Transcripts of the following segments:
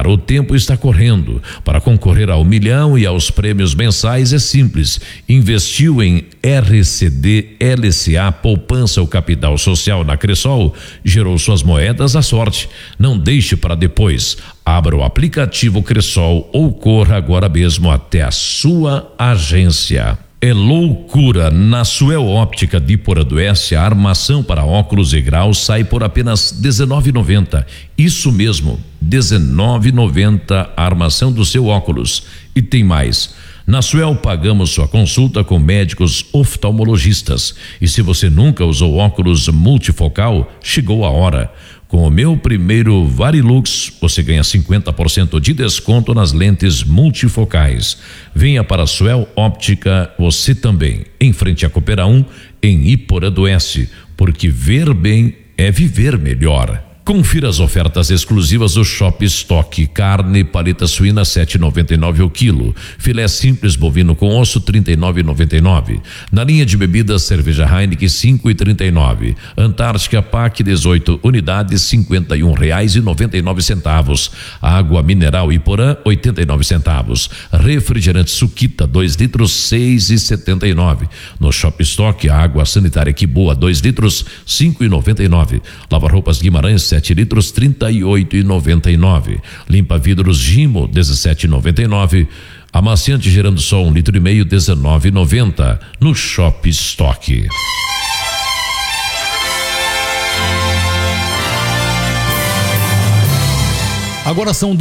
o tempo está correndo. Para concorrer ao 1 milhão e aos prêmios mensais é simples. Investiu em RCD, LCA, poupança ou capital social na Cressol, gerou suas moedas à sorte. Não deixe para depois. Abra o aplicativo Cressol ou corra agora mesmo até a sua agência. É loucura! Na Suel Óptica de Iporã-do-Oeste, a armação para óculos e graus sai por apenas R$19,90. Isso mesmo, R$19,90 a armação do seu óculos. E tem mais. Na Suel pagamos sua consulta com médicos oftalmologistas. E se você nunca usou óculos multifocal, chegou a hora. Com o meu primeiro Varilux, você ganha 50% de desconto nas lentes multifocais. Venha para a Suel Óptica, você também, em frente à Coopera 1, em Iporã-do-Oeste, porque ver bem é viver melhor. Confira as ofertas exclusivas do Shop Stock. Carne paleta suína 7,99 o quilo. Filé simples bovino com osso 39,99. Na linha de bebidas, cerveja Heineken 5,39. Antártica Pac 18 unidades R$51,99. Água mineral Iporã 89 centavos. Refrigerante Suquita 2 litros 6,79. No Shop Stock, água sanitária Que Boa 2 litros 5,99. Lava roupas Guimarães 7 litros 38,99. Limpa vidros Gimo 17,99. Amaciante Gerando Sol 1,5 litro 19,90 no Shop Stock. Agora são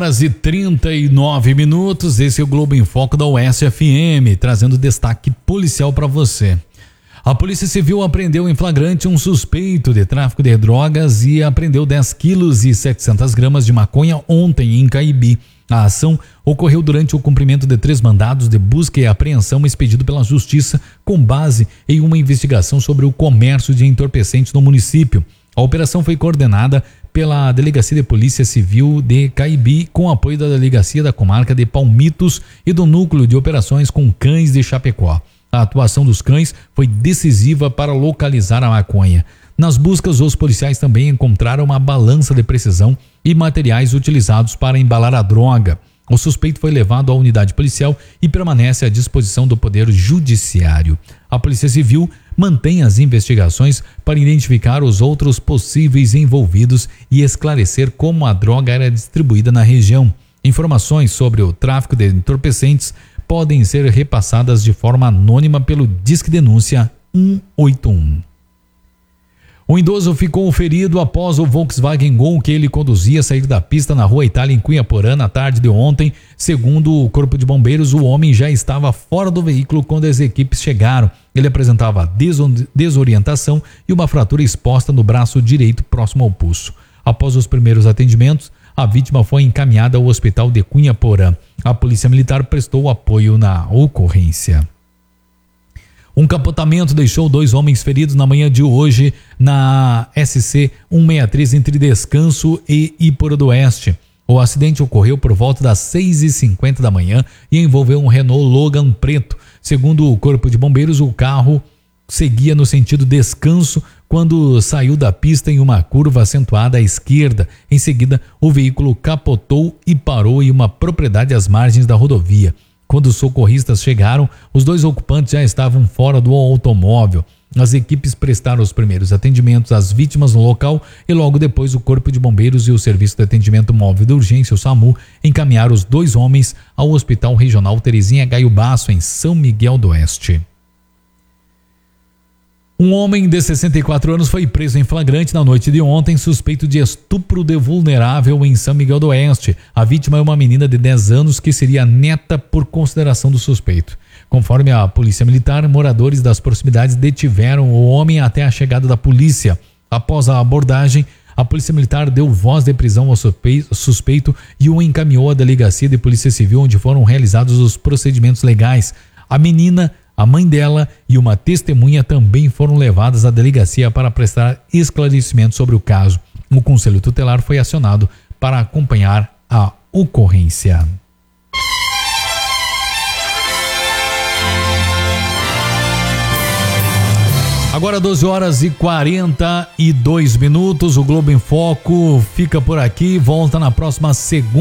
12h39. Esse é o Globo em Foco da Oeste FM, trazendo destaque policial para você. A Polícia Civil apreendeu em flagrante um suspeito de tráfico de drogas e apreendeu 10 quilos e 700 gramas de maconha ontem em Caibi. A ação ocorreu durante o cumprimento de 3 mandados de busca e apreensão expedido pela Justiça com base em uma investigação sobre o comércio de entorpecentes no município. A operação foi coordenada pela Delegacia de Polícia Civil de Caibi, com apoio da Delegacia da Comarca de Palmitos e do Núcleo de Operações com Cães de Chapecó. A atuação dos cães foi decisiva para localizar a maconha. Nas buscas, os policiais também encontraram uma balança de precisão e materiais utilizados para embalar a droga. O suspeito foi levado à unidade policial e permanece à disposição do Poder Judiciário. A Polícia Civil mantém as investigações para identificar os outros possíveis envolvidos e esclarecer como a droga era distribuída na região. Informações sobre o tráfico de entorpecentes podem ser repassadas de forma anônima pelo Disque Denúncia 181. Um idoso ficou ferido após o Volkswagen Gol que ele conduzia sair da pista na Rua Itália, em Cunhaporã, na tarde de ontem. Segundo o Corpo de Bombeiros, o homem já estava fora do veículo quando as equipes chegaram. Ele apresentava desorientação e uma fratura exposta no braço direito próximo ao pulso. Após os primeiros atendimentos, a vítima foi encaminhada ao hospital de Cunhaporã. A Polícia Militar prestou apoio na ocorrência. Um capotamento deixou 2 homens feridos na manhã de hoje na SC 163 entre Descanso e Iporã-do-Oeste. O acidente ocorreu por volta das 6h50 da manhã e envolveu um Renault Logan preto. Segundo o Corpo de Bombeiros, o carro seguia no sentido Descanso quando saiu da pista em uma curva acentuada à esquerda. Em seguida, o veículo capotou e parou em uma propriedade às margens da rodovia. Quando os socorristas chegaram, os 2 ocupantes já estavam fora do automóvel. As equipes prestaram os primeiros atendimentos às vítimas no local e logo depois o Corpo de Bombeiros e o Serviço de Atendimento Móvel de Urgência, o SAMU, encaminharam os 2 homens ao Hospital Regional Terezinha Gaio Basso, em São Miguel do Oeste. Um homem de 64 anos foi preso em flagrante na noite de ontem, suspeito de estupro de vulnerável em São Miguel do Oeste. A vítima é uma menina de 10 anos que seria neta por consideração do suspeito. Conforme a Polícia Militar, moradores das proximidades detiveram o homem até a chegada da polícia. Após a abordagem, a Polícia Militar deu voz de prisão ao suspeito e o encaminhou à Delegacia de Polícia Civil, onde foram realizados os procedimentos legais. A menina, a mãe dela e uma testemunha também foram levadas à delegacia para prestar esclarecimentos sobre o caso. O Conselho Tutelar foi acionado para acompanhar a ocorrência. Agora 12h42. O Globo em Foco fica por aqui, volta na próxima segunda.